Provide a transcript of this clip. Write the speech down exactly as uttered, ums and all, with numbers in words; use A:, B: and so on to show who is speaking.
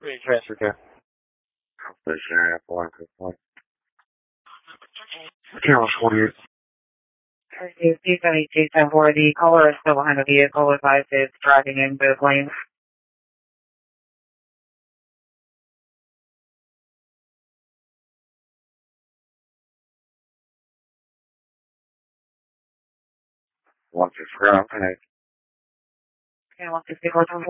A: Three transfer care.
B: Stationary one point. Camera forty-eight.
C: C seventy-two ten four, the caller is still behind the vehicle. Advised it's driving in both lanes.
B: One six ground.
C: Okay, one sixty-four